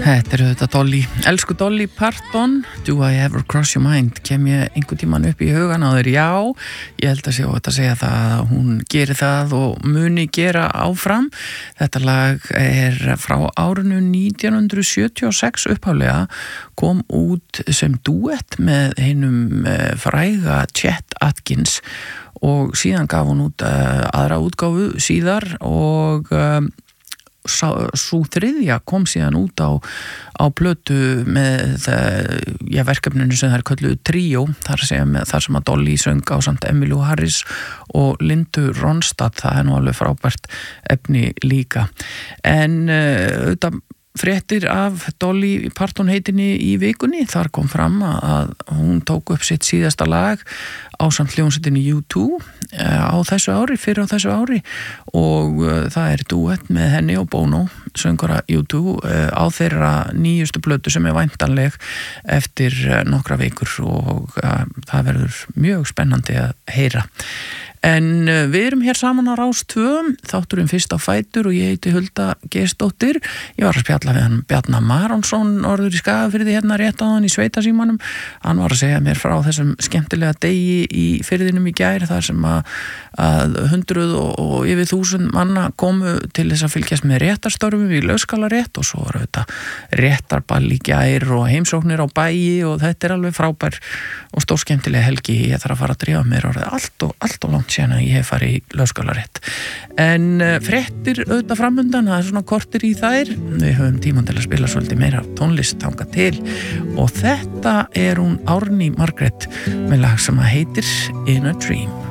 Þetta auðvitað Dolly, elsku Dolly Parton, Do I Ever Cross Your Mind, kem ég einhvern tímann upp í hugan á þér, já, ég held að sé óhætt að segja það að hún gerir það og muni gera áfram. Þetta lag frá árinu 1976 upphaflega, kom út sem duett með hinum fræga Chet Atkins og síðan gaf hún út aðra útgáfu síðar og svo þriðja kom síðan út á plötu með verkefninu sem þær kölluðu Tríó, þar sem að Dolly söng á samt Emmylou Harris og Lindu Ronstadt, það nú alveg frábært efni líka. En auðvitað fréttir af Dolly Parton heitinni í vikunni, þar kom fram að hún tók upp sitt síðasta lag ásamt hljómsveitinni U2 fyrir á þessu ári og það duett með henni og Bono, söngara U2 á þeirra nýjustu plötu sem væntanleg eftir nokkra vikur og það verður mjög spennandi að heyra. En við erum hér saman á Rás 2, þátturinn fyrst á fætur og ég heiti Hulda Geirsdóttir. Ég var að spjalla við hann Bjarna Maronsson, orður í Skagafirði hérna rétt áðan í sveitasímanum. Hann var að segja mér frá þessum skemmtilega degi í firðinum í gær, þar sem að 100 og yfir 1000 manna komu til þess að fylgjast með réttarstörfum í Laugskalarétt og svo var þetta réttarball í gær og heimsóknir á bæi og þetta alveg frábær og stórskemmtilega helgi. Ég þarf að fara að drífa mér orðið allt og langt síðan að ég hef farið í Laugskalarétt. En fréttir auðvitað framundan, það svona kortir í þær. Við höfum tímann til að spila svolítið meira tónlist þangað til og þetta hún Árný Margrét með lag sem heitir In a Dream.